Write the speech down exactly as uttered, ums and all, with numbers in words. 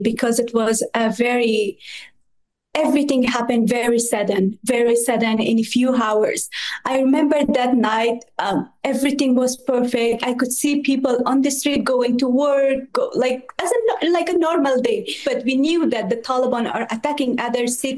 because it was a very everything happened very sudden, very sudden in a few hours. I remember that night, um, everything was perfect. I could see people on the street going to work, go, like as a, like a normal day. But we knew that the Taliban are attacking other cities